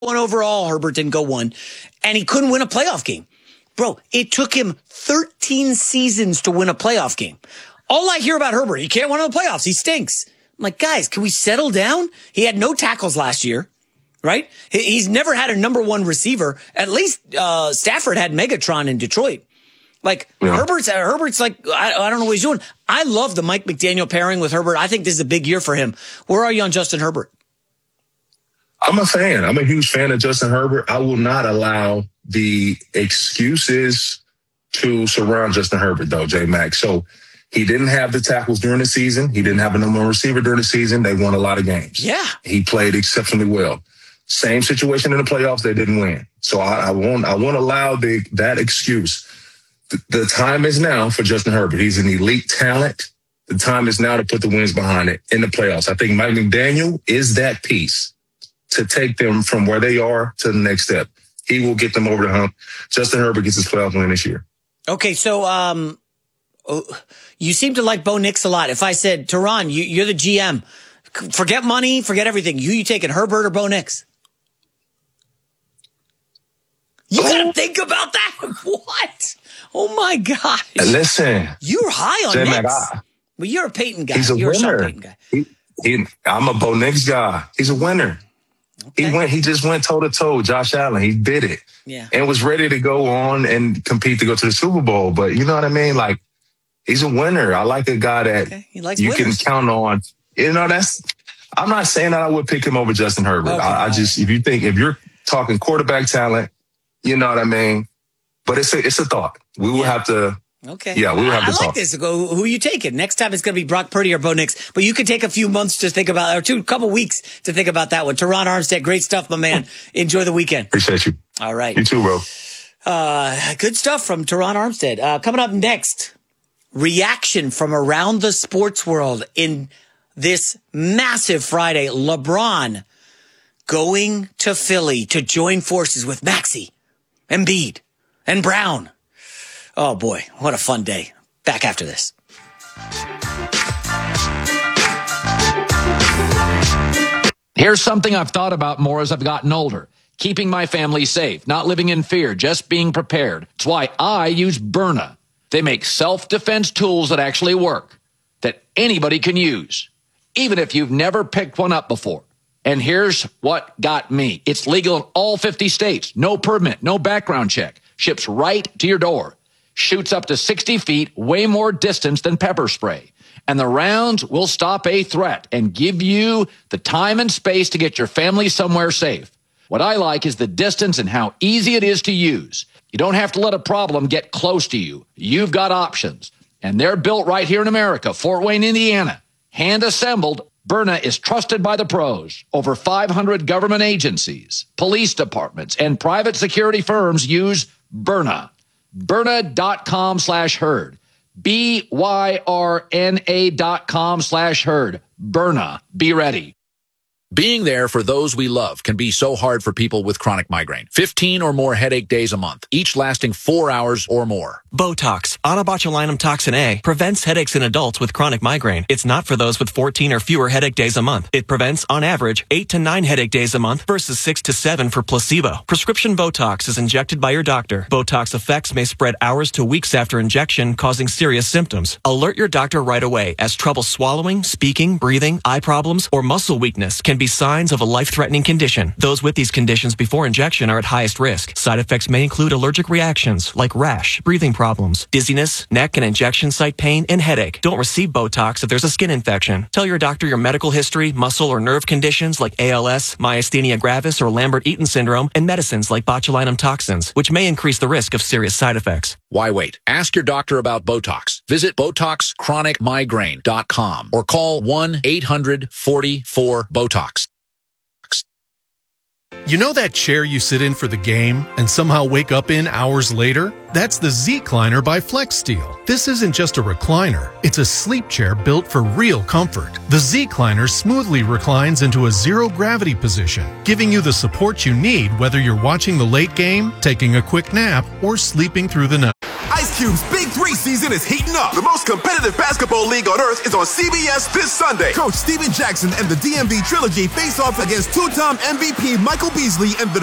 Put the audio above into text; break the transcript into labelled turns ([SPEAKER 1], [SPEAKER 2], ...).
[SPEAKER 1] one overall. Herbert didn't go one, and he couldn't win a playoff game. Bro, it took him 13 seasons to win a playoff game. All I hear about Herbert, he can't win in the playoffs. He stinks. I'm like, guys, can we settle down? He had no tackles last year, right? He's never had a number one receiver. At least Stafford had Megatron in Detroit. Like, yeah. Herbert's like, I don't know what he's doing. I love the Mike McDaniel pairing with Herbert. I think this is a big year for him. Where are you on Justin Herbert?
[SPEAKER 2] I'm a fan. I'm a huge fan of Justin Herbert. I will not allow the excuses to surround Justin Herbert, though, J-Mac. So he didn't have the tackles during the season. He didn't have a number one receiver during the season. They won a lot of games.
[SPEAKER 1] Yeah.
[SPEAKER 2] He played exceptionally well. Same situation in the playoffs. They didn't win. So I won't allow that excuse. The time is now for Justin Herbert. He's an elite talent. The time is now to put the wins behind it in the playoffs. I think Mike McDaniel is that piece to take them from where they are to the next step. He will get them over the hump. Justin Herbert gets his playoff win this year.
[SPEAKER 1] Okay, so you seem to like Bo Nix a lot. If I said, Teron, you're the GM, forget money, forget everything. You taking Herbert or Bo Nix? You gotta think about that. What? Oh my gosh!
[SPEAKER 2] Listen,
[SPEAKER 1] you're high on Nix. Well, you're a Peyton guy.
[SPEAKER 2] He's a winner.
[SPEAKER 1] Peyton guy.
[SPEAKER 2] I'm a Bo Nix guy. He's a winner. Okay. He just went toe to toe. Josh Allen. He did it.
[SPEAKER 1] Yeah.
[SPEAKER 2] And was ready to go on and compete to go to the Super Bowl. But you know what I mean? Like, he's a winner. I like a guy that you can count on. You know, I'm not saying that I would pick him over Justin Herbert. Okay. I just, if you're talking quarterback talent, you know what I mean? But it's a thought. We will have to.
[SPEAKER 1] Okay.
[SPEAKER 2] Yeah, we will have to talk.
[SPEAKER 1] I like this. Who you taking? Next time it's going to be Brock Purdy or Bo Nix. But you can take a few months to think about, or couple weeks to think about that one. Teron Armstead, great stuff, my man. Enjoy the weekend.
[SPEAKER 2] Appreciate you.
[SPEAKER 1] All right.
[SPEAKER 2] You too, bro.
[SPEAKER 1] Good stuff from Teron Armstead. Coming up next, reaction from around the sports world in this massive Friday. LeBron going to Philly to join forces with Maxey, Embiid, and Brown. Oh, boy, what a fun day. Back after this.
[SPEAKER 3] Here's something I've thought about more as I've gotten older. Keeping my family safe, not living in fear, just being prepared. It's why I use Byrna. They make self-defense tools that actually work, that anybody can use, even if you've never picked one up before. And here's what got me. It's legal in all 50 states. No permit, no background check. Ships right to your door. Shoots up to 60 feet, way more distance than pepper spray. And the rounds will stop a threat and give you the time and space to get your family somewhere safe. What I like is the distance and how easy it is to use. You don't have to let a problem get close to you. You've got options. And they're built right here in America, Fort Wayne, Indiana. Hand assembled, Byrna is trusted by the pros. Over 500 government agencies, police departments, and private security firms use Byrna. Byrna.com/herd. BYRNA.com/herd. Byrna. Be ready.
[SPEAKER 4] Being there for those we love can be so hard for people with chronic migraine. 15 or more headache days a month, each lasting 4 hours or more.
[SPEAKER 5] Botox, onabotulinum toxin A, prevents headaches in adults with chronic migraine. It's not for those with 14 or fewer headache days a month. It prevents, on average, 8 to 9 headache days a month versus 6 to 7 for placebo. Prescription Botox is injected by your doctor. Botox effects may spread hours to weeks after injection, causing serious symptoms. Alert your doctor right away, as trouble swallowing, speaking, breathing, eye problems, or muscle weakness can be signs of a life-threatening condition. Those with these conditions before injection are at highest risk. Side effects may include allergic reactions like rash, breathing problems, dizziness, neck and injection site pain, and headache. Don't receive Botox if there's a skin infection. Tell your doctor your medical history, muscle or nerve conditions like ALS, myasthenia gravis, or Lambert-Eaton syndrome, and medicines like botulinum toxins, which may increase the risk of serious side effects.
[SPEAKER 4] Why wait? Ask your doctor about Botox. Visit BotoxChronicMigraine.com or call 1-800-44-BOTOX.
[SPEAKER 6] You know that chair you sit in for the game and somehow wake up in hours later? That's the Z-Cliner by FlexSteel. This isn't just a recliner. It's a sleep chair built for real comfort. The Z-Cliner smoothly reclines into a zero-gravity position, giving you the support you need whether you're watching the late game, taking a quick nap, or sleeping through the night.
[SPEAKER 7] I Ice Cube's Big 3 season is heating up. The most competitive basketball league on earth is on CBS this Sunday. Coach Steven Jackson and the DMV Trilogy face off against two-time MVP Michael Beasley and the